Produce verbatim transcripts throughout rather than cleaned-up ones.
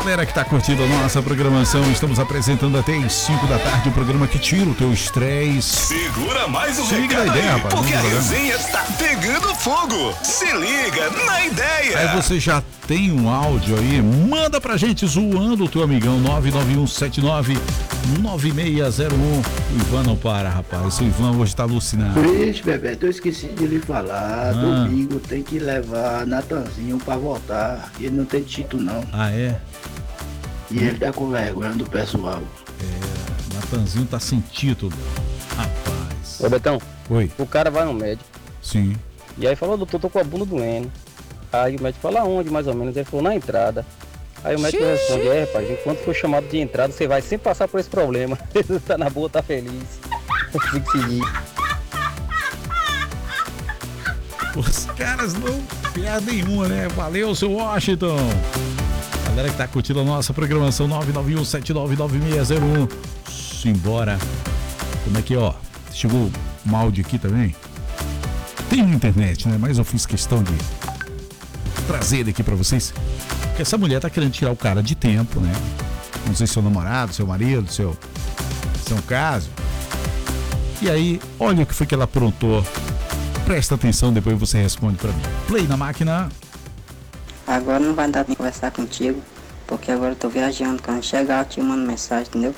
galera que tá curtindo a nossa programação, estamos apresentando até às cinco da tarde o programa que tira o teu estresse. Segura mais um Se liga recado na ideia, aí, rapaz, porque a vamos resenha tá pegando fogo. Se liga na ideia. Aí você já tem um áudio aí, manda pra gente zoando o teu amigão nove nove um sete nove nove seis zero um. O Ivan não para, rapaz. O Ivan hoje tá alucinado. Vixe, Bebeto, eu esqueci de lhe falar. Ah. Domingo tem que levar Natanzinho pra voltar. Ele não tem título, não. Ah, é? E ele tá com vergonha do pessoal. É, Natanzinho tá sem título. Rapaz. Ô Betão, Oi. o cara vai no médico. Sim. E aí falou, doutor, tô com a bunda doendo. Aí o médico fala aonde, mais ou menos? Ele falou, na entrada. Aí o médico responde, é rapaz, enquanto for chamado de entrada, você vai sempre passar por esse problema. Tá na boa, tá feliz. Tem que seguir. Os caras não perdem uma, né? Valeu, seu Washington. Galera que tá curtindo a nossa programação nove nove um sete nove nove seis zero um. Simbora. Como é que, ó? Chegou um áudio aqui também. Tem na internet, né? Mas eu fiz questão de trazer ele aqui pra vocês. Porque essa mulher tá querendo tirar o cara de tempo, né? Não sei se seu namorado, seu marido, seu... seu caso. E aí, olha o que foi que ela aprontou. Presta atenção, depois você responde pra mim. Play na máquina. Agora não vai dar pra conversar contigo, porque agora eu tô viajando. Quando chegar eu te mando mensagem, entendeu?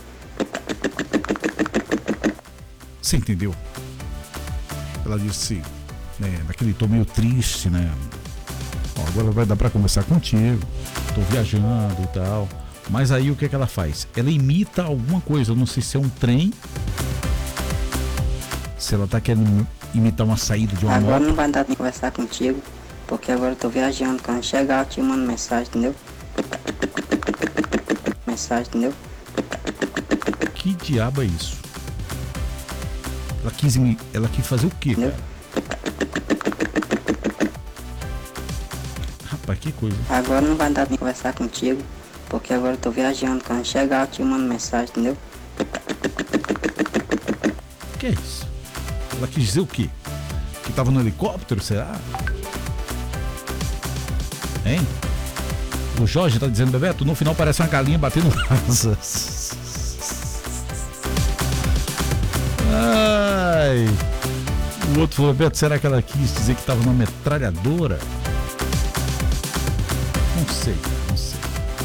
Você entendeu? Ela disse, né, naquele tom meio triste, né? Ó, agora vai dar pra conversar contigo. Tô viajando e tal. Mas aí o que é que ela faz? Ela imita alguma coisa. Eu não sei se é um trem. Se ela tá querendo imitar uma saída de uma Agora moto. não vai dar pra conversar contigo, porque agora eu tô viajando. Quando chegar eu te mando mensagem, entendeu? Mensagem, entendeu? Que diabo é isso? Ela quis, imi- ela quis fazer o quê, cara? Rapaz, que coisa. Agora não vai dar pra conversar contigo, porque agora eu tô viajando. Quando chegar eu te mando mensagem, entendeu? Que é isso? Ela quis dizer o quê? Que tava no helicóptero, será? Hein? O Jorge tá dizendo, Bebeto, no final parece uma galinha batendo asas. Ai. O outro falou, Bebeto, será que ela quis dizer que tava numa metralhadora? Não sei, cara, não sei.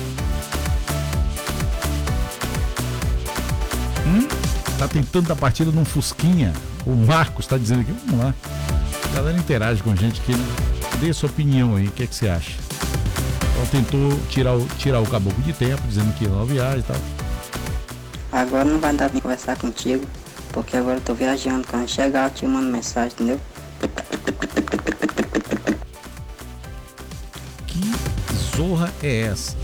Hum? Tá tentando dar partida num Fusquinha. O Marcos tá dizendo aqui, vamos lá. A galera interage com a gente aqui, né? Dê sua opinião aí, o que é que você acha? Ela tentou tirar o, tirar o caboclo de tempo, dizendo que ia numa viagem e tal. Agora não vai dar pra conversar contigo, porque agora eu tô viajando. Quando chegar eu te mando mensagem, entendeu? Que zorra é essa?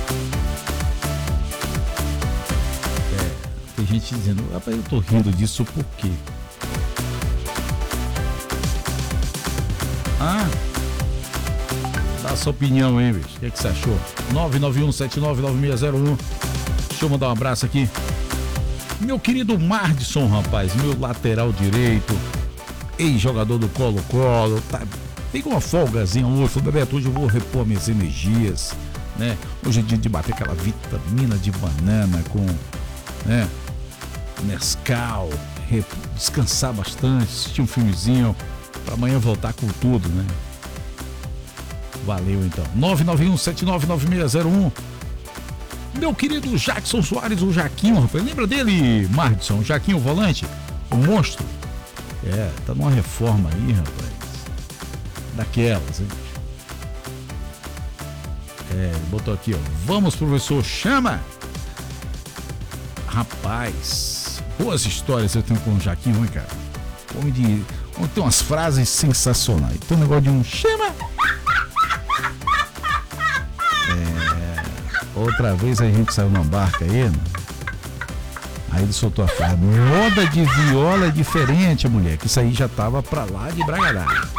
É, tem gente dizendo, rapaz, eu tô rindo disso por quê? Ah, dá a sua opinião, hein, bicho? O que, é que você achou? nove nove um sete nove nove seis zero um. Deixa eu mandar um abraço aqui. Meu querido Mardson, rapaz, meu lateral direito, ex-jogador do Colo-Colo, tá, tem uma folgazinha hoje. Falei, Bebeto, hoje eu vou repor minhas energias, né? Hoje é dia de bater aquela vitamina de banana com, né, Nescau, rep- descansar bastante, assistir um filmezinho, pra amanhã voltar com tudo, né? Valeu, então. nove nove um sete nove nove seis zero um. Meu querido Jackson Soares, o Jaquinho, rapaz. Lembra dele, Mardson? Jaquinho, o volante? O monstro? É, tá numa reforma aí, rapaz. Daquelas, hein? É, botou aqui, ó. Vamos, professor, chama! Rapaz, boas histórias eu tenho com o Jaquinho, hein, cara? Homem de... Tem umas frases sensacionais. Tem um negócio de um chama. É, outra vez a gente saiu numa barca aí, né? Aí ele soltou a frase, roda de viola é diferente, mulher, que isso aí já tava pra lá de Bragadá.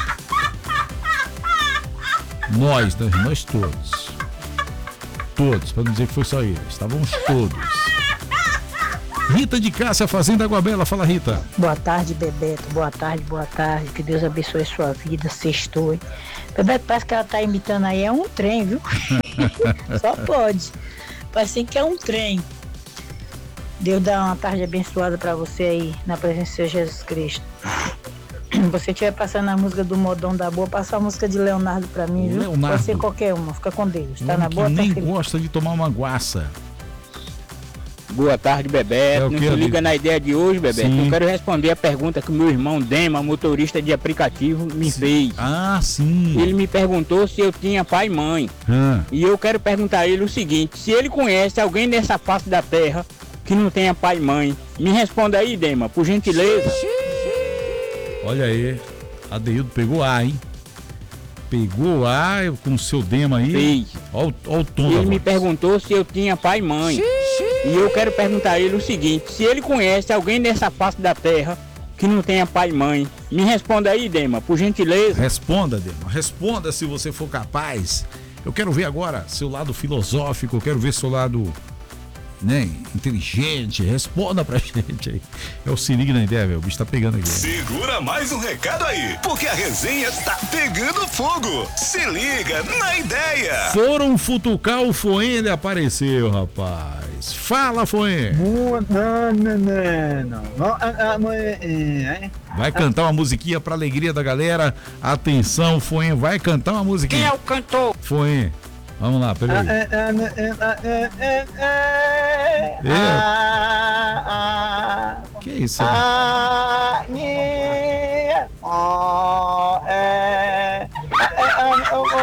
Nós, nós, nós todos. Todos, pra não dizer que foi só ele. Estávamos todos Rita de Cássia, Fazenda Água Bela. Fala, Rita. Boa tarde, Bebeto. Boa tarde, boa tarde. Que Deus abençoe sua vida. Sextou, hein? Bebeto, parece que ela tá imitando aí. É um trem, viu? Só pode. Parece que é um trem. Deus dá uma tarde abençoada pra você aí, na presença de Senhor Jesus Cristo. Você estiver passando a música do Modão da Boa, passa a música de Leonardo pra mim, viu? Leonardo. Pode ser qualquer uma, fica com Deus. Tá Um na que boa, tá nem feliz. gosta de tomar uma guaça. Boa tarde, Bebeto. É o Não quê, se liga amigo? na ideia de hoje, Bebeto. Sim. Eu quero responder a pergunta que o meu irmão Dema, motorista de aplicativo, me fez. Ah, sim. Ele me perguntou se eu tinha pai e mãe. Ah, E eu quero perguntar a ele o seguinte: se ele conhece alguém nessa face da terra que não tenha pai e mãe, me responda aí, Dema, por gentileza. olha aí. Adeildo pegou A, hein? Pegou A com o seu Dema aí. Fez. Olha o, olha o tom da Ele me voz. perguntou se eu tinha pai e mãe. E eu quero perguntar a ele o seguinte: se ele conhece alguém nessa face da terra que não tenha pai e mãe, me responda aí, Dema, por gentileza. Responda, Dema. Responda se você for capaz. Eu quero ver agora seu lado filosófico, eu quero ver seu lado, né, inteligente. Responda pra gente aí. É o Se Liga na Ideia, velho. O bicho tá pegando aqui. Segura mais um recado aí, porque a resenha tá pegando fogo. Se liga na ideia. Foram futucar o Foen, ele apareceu, rapaz. Fala, Foen. Boa, não, não, não, não. Não, ah, ah, mas, é, é. Vai cantar uma musiquinha pra alegria da galera. Atenção, Foen, vai cantar uma musiquinha. Quem é o cantor? Foen, vamos lá, Ah, peraí. é, é, é, é, é, é, É. ah, ah, Que isso? ah,